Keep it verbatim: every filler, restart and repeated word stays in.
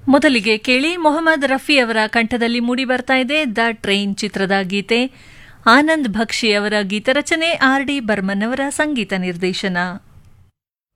ಮೊದಲಿಗೆ ಕೇಳಿ ಮೊಹಮ್ಮದ್ ರಫಿ ಅವರ ಕಂಠದಲ್ಲಿ ಮೂಡಿ ಬರ್ತಾ ಇದೆ ದ ಟ್ರೈನ್ ಚಿತ್ರದ ಗೀತೆ. ಆನಂದ್ ಭಕ್ಷಿ ಅವರ ಗೀತರಚನೆ, ಆರ್ ಡಿ ಬರ್ಮನ್ ಅವರ ಸಂಗೀತ ನಿರ್ದೇಶನ.